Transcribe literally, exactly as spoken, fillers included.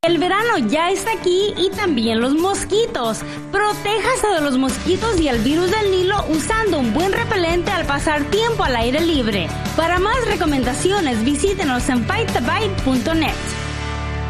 El verano ya está aquí y también los mosquitos. Protéjase de los mosquitos y el virus del Nilo usando un buen repelente al pasar tiempo al aire libre. Para más recomendaciones, visítenos en fight the bite punto net.